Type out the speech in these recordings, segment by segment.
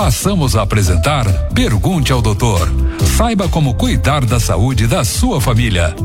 Passamos a apresentar Pergunte ao Doutor. Saiba como cuidar da saúde da sua família.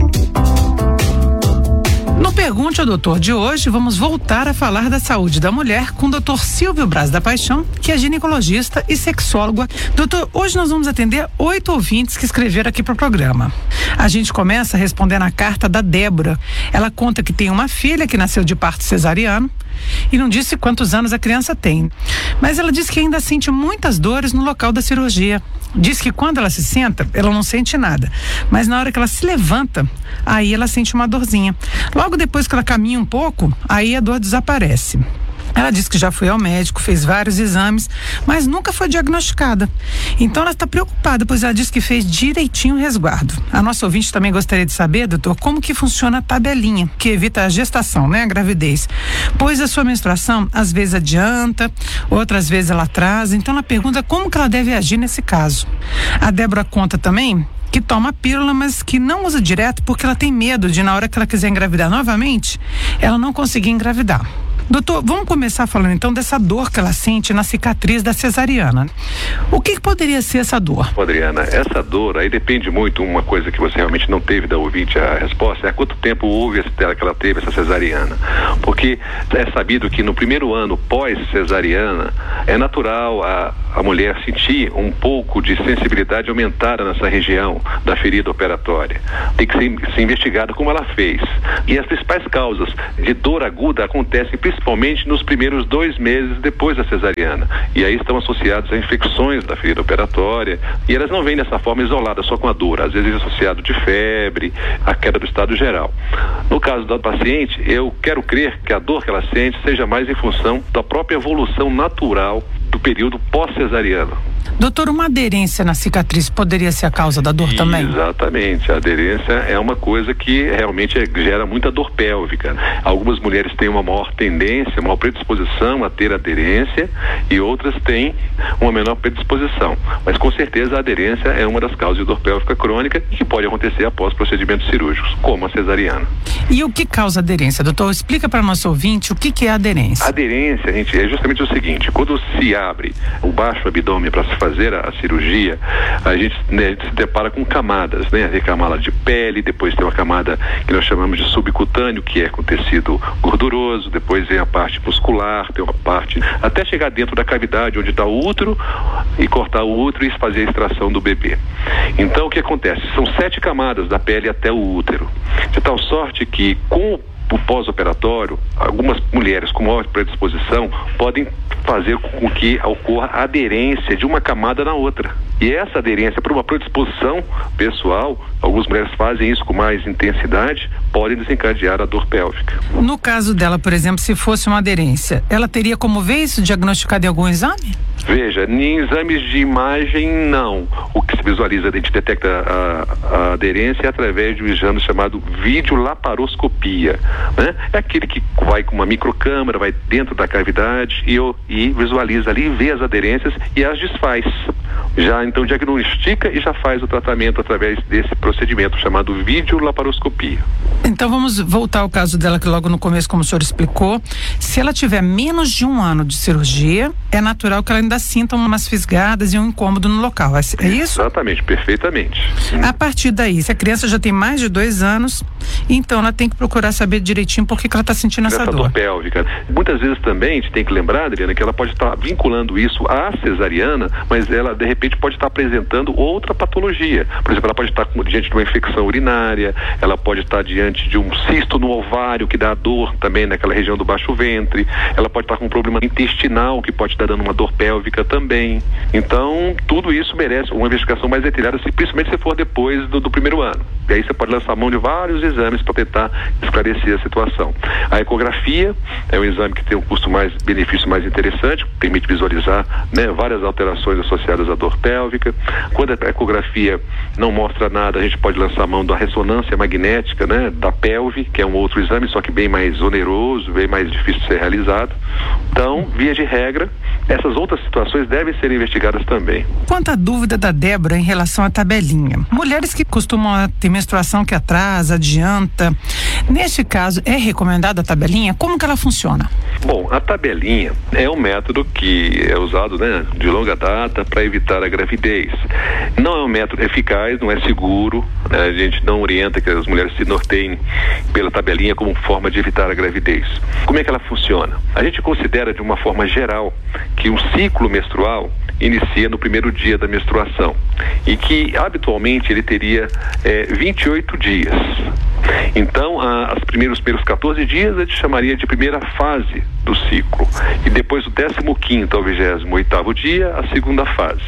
No Pergunte ao Doutor de hoje, vamos voltar a falar da saúde da mulher com o Dr. Silvio Braz da Paixão, que é ginecologista e sexólogo. Doutor, hoje nós vamos atender 8 ouvintes que escreveram aqui para o programa. A gente começa respondendo a carta da Débora. Ela conta que tem uma filha que nasceu de parto cesariano e não disse quantos anos a criança tem. Mas ela diz que ainda sente muitas dores no local da cirurgia. Diz que quando ela se senta, ela não sente nada. Mas na hora que ela se levanta, aí ela sente uma dorzinha. Logo depois que ela caminha um pouco, aí a dor desaparece. Ela disse que já foi ao médico, fez vários exames, mas nunca foi diagnosticada. Então ela está preocupada, pois ela disse que fez direitinho o resguardo. A nossa ouvinte também gostaria de saber, doutor, como que funciona a tabelinha, que evita a gestação, né, a gravidez. Pois a sua menstruação, às vezes adianta, outras vezes ela atrasa. Então ela pergunta como que ela deve agir nesse caso. A Débora conta também que toma pílula, mas que não usa direto porque ela tem medo de, na hora que ela quiser engravidar novamente, ela não conseguir engravidar. Doutor, vamos começar falando então dessa dor que ela sente na cicatriz da cesariana. O que poderia ser essa dor? Adriana, essa dor aí depende muito, uma coisa que você realmente não teve da ouvinte a resposta, é há quanto tempo houve que ela teve essa cesariana. Porque é sabido que no primeiro ano pós-cesariana é natural a mulher sentir um pouco de sensibilidade aumentada nessa região da ferida operatória. Tem que ser investigado como ela fez. E as principais causas de dor aguda acontecem principalmente nos primeiros 2 meses depois da cesariana. E aí estão associados a infecções da ferida operatória, e elas não vêm dessa forma isolada, só com a dor. Às vezes é associado de febre, a queda do estado geral. No caso da paciente, eu quero crer que a dor que ela sente seja mais em função da própria evolução natural do período pós-cesariano. Doutor, uma aderência na cicatriz poderia ser a causa da dor também? Exatamente, a aderência é uma coisa que realmente gera muita dor pélvica. Algumas mulheres têm uma maior tendência, uma predisposição a ter aderência, e outras têm uma menor predisposição. Mas com certeza a aderência é uma das causas de dor pélvica crônica que pode acontecer após procedimentos cirúrgicos, como a cesariana. E o que causa aderência, doutor? Explica para nosso ouvinte o que é aderência. A aderência, gente, é justamente o seguinte: quando se abre o baixo abdômen para se fazer a cirurgia, a gente se depara com camadas, né? Tem camada de pele, depois tem uma camada que nós chamamos de subcutâneo, que é com tecido gorduroso, depois vem a parte muscular, tem uma parte até chegar dentro da cavidade onde está o útero, e cortar o útero e fazer a extração do bebê. Então o que acontece? São 7 camadas da pele até o útero, de tal sorte que com o pós-operatório, algumas mulheres com maior predisposição podem fazer com que ocorra a aderência de uma camada na outra. E essa aderência, por uma predisposição pessoal, algumas mulheres fazem isso com mais intensidade, podem desencadear a dor pélvica. No caso dela, por exemplo, se fosse uma aderência, ela teria como ver isso diagnosticado em algum exame? Veja, em exames de imagem, não. O que se visualiza, a gente detecta a aderência através de um exame chamado videolaparoscopia, né? É aquele que vai com uma microcâmera, vai dentro da cavidade e visualiza ali, vê as aderências e as desfaz. Já então diagnostica e já faz o tratamento através desse procedimento chamado videolaparoscopia. Então vamos voltar ao caso dela, que logo no começo, como o senhor explicou, se ela tiver menos de 1 ano de cirurgia, é natural que ela ainda sinta umas fisgadas e um incômodo no local, é isso? Exatamente, perfeitamente. A partir daí, se a criança já tem mais de 2 anos, então ela tem que procurar saber direitinho por que ela está sentindo essa dor pélvica. Muitas vezes também a gente tem que lembrar, Adriana, que ela pode estar vinculando isso à cesariana, mas ela de repente pode estar apresentando outra patologia. Por exemplo, ela pode estar diante de uma infecção urinária, ela pode estar diante de um cisto no ovário que dá dor também naquela região do baixo ventre, ela pode estar com um problema intestinal que pode estar dando uma dor pélvica também. Então, tudo isso merece uma investigação mais detalhada, principalmente se for depois do primeiro ano. E aí você pode lançar mão de vários exames para tentar esclarecer a situação. A ecografia é um exame que tem um custo-benefício mais interessante, permite visualizar, né, várias alterações associadas à dor pélvica. Quando a ecografia não mostra nada, a gente pode lançar mão da ressonância magnética, né, da pelve, que é um outro exame, só que bem mais oneroso, bem mais difícil de ser realizado. Então, via de regra, essas outras situações devem ser investigadas também. Quanto à dúvida da Débora em relação à tabelinha, mulheres que costumam ter menstruação que atrasa, adianta, Neste caso, é recomendada a tabelinha? Como que ela funciona? Bom, a tabelinha é um método que é usado, de longa data para evitar a gravidez. Não é um método eficaz, não é seguro, a gente não orienta que as mulheres se norteiem pela tabelinha como forma de evitar a gravidez. Como é que ela funciona? A gente considera de uma forma geral que um ciclo menstrual inicia no primeiro dia da menstruação e que habitualmente ele teria 28 dias. Então, os primeiros 14 dias a gente chamaria de primeira fase do ciclo e depois do 15º ao 28º dia a segunda fase.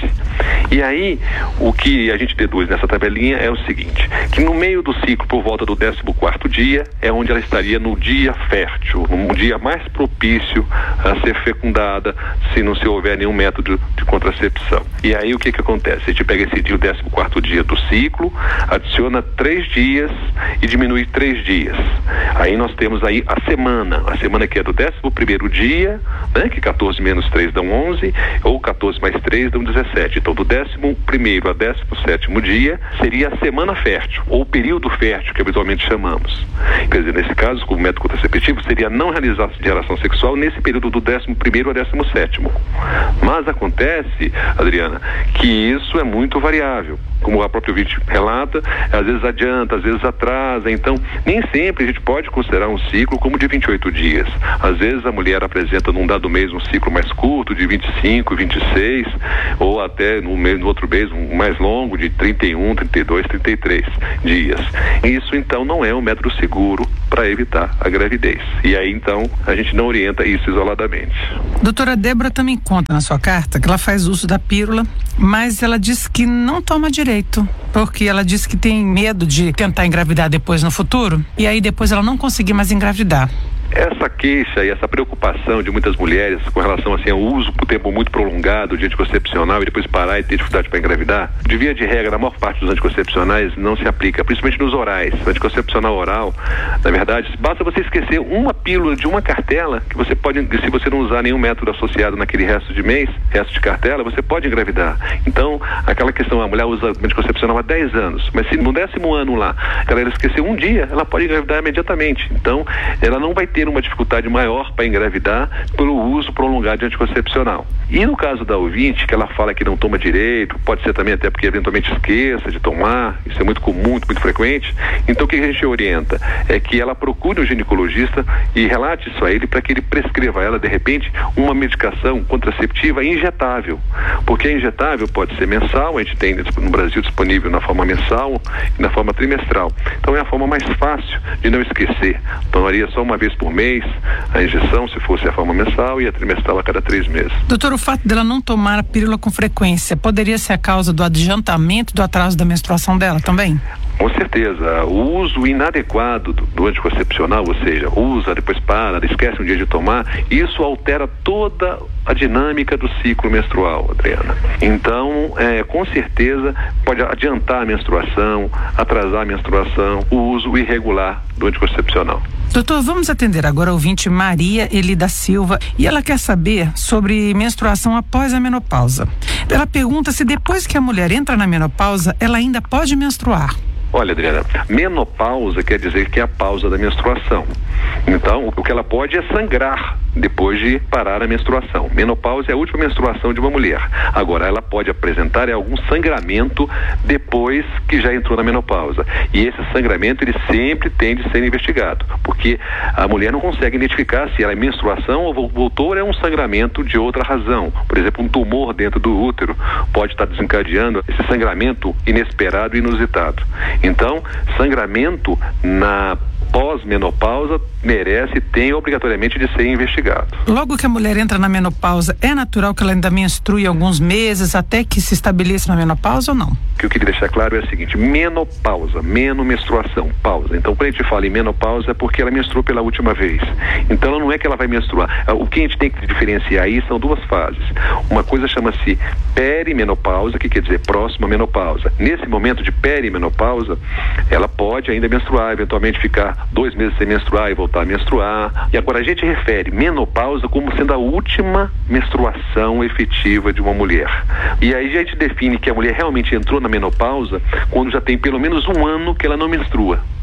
E aí, o que a gente deduz nessa tabelinha é o seguinte, que no meio do ciclo, por volta do 14º dia, é onde ela estaria no dia fértil, no dia mais propício a ser fecundada, se não se houver nenhum método de contracepção. E aí o que acontece? A gente pega esse dia, o 14º dia do ciclo, adiciona 3 dias e diminui 3 dias. Aí nós temos aí a semana que é do 11º dia, que 14 menos 3 dão 11, ou 14 mais 3 dão 17. Então do 11º a 17º dia seria a semana fértil, ou período fértil que habitualmente chamamos. Quer dizer, nesse caso, como método contraceptivo, seria não realizar relação sexual nesse período do 11º a 17º. Mas acontece, Adriana, que isso é muito variável. Como a própria ouvinte relata, às vezes adianta, às vezes atrasa, então nem sempre a gente pode considerar um ciclo como de 28 dias. Às vezes a mulher apresenta num dado mês um ciclo mais curto, de 25, 26, ou até no outro mês um mais longo, de 31, 32, 33 dias. Isso então não é um método seguro para evitar a gravidez. E aí então a gente não orienta isso isoladamente. Doutora Débora também conta na sua carta que ela faz uso da pílula, mas ela diz que não toma direito, porque ela diz que tem medo de tentar engravidar depois no futuro, e aí depois ela não conseguir mais engravidar. Essa queixa e essa preocupação de muitas mulheres com relação assim, ao uso por tempo muito prolongado de anticoncepcional e depois parar e ter dificuldade para engravidar, de via de regra, a maior parte dos anticoncepcionais não se aplica, principalmente nos orais. O anticoncepcional oral, na verdade, basta você esquecer uma pílula de uma cartela, que você pode, se você não usar nenhum método associado naquele resto de mês, resto de cartela, você pode engravidar. Então, aquela questão, a mulher usa anticoncepcional há 10 anos, mas se no 10º ano lá, ela esquecer um dia, ela pode engravidar imediatamente. Então, ela não vai ter uma dificuldade maior para engravidar pelo uso prolongado de anticoncepcional. E no caso da ouvinte, que ela fala que não toma direito, pode ser também até porque eventualmente esqueça de tomar, isso é muito comum, muito frequente, então o que a gente orienta é que ela procure um ginecologista e relate isso a ele para que ele prescreva a ela, de repente, uma medicação contraceptiva injetável, porque a injetável pode ser mensal, a gente tem no Brasil disponível na forma mensal e na forma trimestral. Então é a forma mais fácil de não esquecer. Tomaria só uma vez por mês a injeção, se fosse a forma mensal, e a trimestral a cada 3 meses. Doutor, o fato dela não tomar a pílula com frequência poderia ser a causa do adiantamento do atraso da menstruação dela também? Com certeza, o uso inadequado do anticoncepcional, ou seja, usa, depois para, esquece um dia de tomar, isso altera toda a dinâmica do ciclo menstrual, Adriana. Então, com certeza, pode adiantar a menstruação, atrasar a menstruação, o uso irregular do anticoncepcional. Doutor, vamos atender agora a ouvinte Maria Eli da Silva, e ela quer saber sobre menstruação após a menopausa. Ela pergunta se depois que a mulher entra na menopausa, ela ainda pode menstruar. Olha, Adriana, menopausa quer dizer que é a pausa da menstruação. Então, o que ela pode é sangrar depois de parar a menstruação. Menopausa é a última menstruação de uma mulher. Agora, ela pode apresentar algum sangramento depois que já entrou na menopausa. E esse sangramento, ele sempre tem de ser investigado, porque a mulher não consegue identificar se ela é menstruação ou voltou ou é um sangramento de outra razão. Por exemplo, um tumor dentro do útero pode estar desencadeando esse sangramento inesperado e inusitado. Então, sangramento na pós-menopausa merece e tem obrigatoriamente de ser investigado. Logo que a mulher entra na menopausa, é natural que ela ainda menstrue alguns meses até que se estabeleça na menopausa ou não? O que eu queria deixar claro é o seguinte: menopausa, menstruação, pausa. Então, quando a gente fala em menopausa é porque ela menstruou pela última vez. Então, não é que ela vai menstruar. O que a gente tem que diferenciar aí são 2 fases. Uma coisa chama-se perimenopausa, que quer dizer próxima menopausa. Nesse momento de perimenopausa, ela pode ainda menstruar, eventualmente ficar 2 meses sem menstruar e voltar a menstruar. E agora a gente refere menopausa como sendo a última menstruação efetiva de uma mulher. E aí a gente define que a mulher realmente entrou na menopausa quando já tem pelo menos 1 ano que ela não menstrua.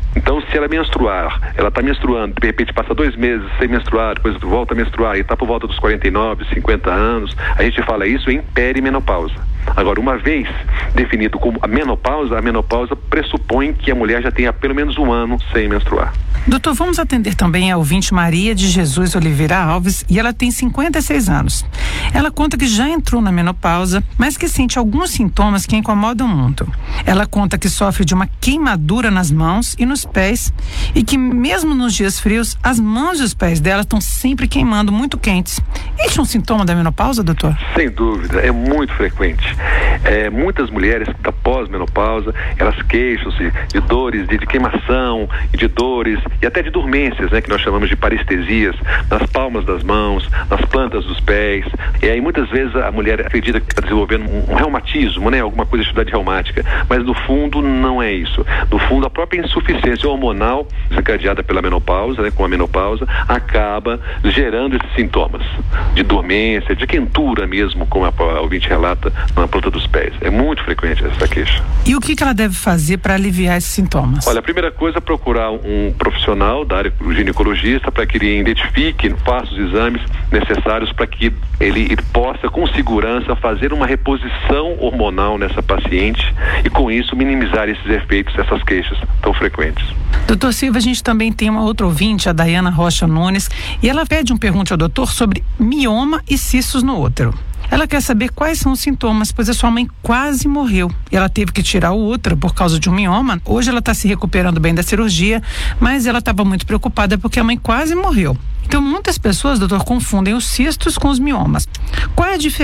Então, se ela menstruar, ela está menstruando, de repente passa 2 meses sem menstruar, depois volta a menstruar e está por volta dos 49, 50 anos, a gente fala isso em perimenopausa. Agora, uma vez definido como a menopausa pressupõe que a mulher já tenha pelo menos 1 ano sem menstruar. Doutor, vamos atender também a ouvinte Maria de Jesus Oliveira Alves, e ela tem 56 anos. Ela conta que já entrou na menopausa, mas que sente alguns sintomas que incomodam muito. Ela conta que sofre de uma queimadura nas mãos e nos pés, e que mesmo nos dias frios, as mãos e os pés dela estão sempre queimando, muito quentes. Isso é um sintoma da menopausa, doutor? Sem dúvida, é muito frequente. Muitas mulheres da pós-menopausa, elas queixam-se de dores, de queimação, de dores e até de dormências, né, que nós chamamos de parestesias, nas palmas das mãos, nas plantas dos pés. E aí muitas vezes a mulher acredita que está desenvolvendo um reumatismo, né, alguma coisa de atividade reumática, mas no fundo não é isso. No fundo, a própria insuficiência hormonal desencadeada pela menopausa, né, com a menopausa, acaba gerando esses sintomas de dormência, de quentura mesmo, como a ouvinte relata, na planta dos pés. É muito frequente essa queixa. E o que ela deve fazer para aliviar esses sintomas? Olha, a primeira coisa é procurar um profissional da área, o ginecologista, para que ele identifique, faça os exames necessários para que ele possa, com segurança, fazer uma reposição hormonal nessa paciente e, com isso, minimizar esses efeitos, essas queixas tão frequentes. Doutor Silva, a gente também tem uma outra ouvinte, a Dayana Rocha Nunes, e ela pede pergunte ao doutor sobre mioma e cistos no útero. Ela quer saber quais são os sintomas, pois a sua mãe quase morreu e ela teve que tirar o útero por causa de um mioma. Hoje ela está se recuperando bem da cirurgia, mas ela estava muito preocupada porque a mãe quase morreu. Então muitas pessoas, doutor, confundem os cistos com os miomas. Qual é a diferença?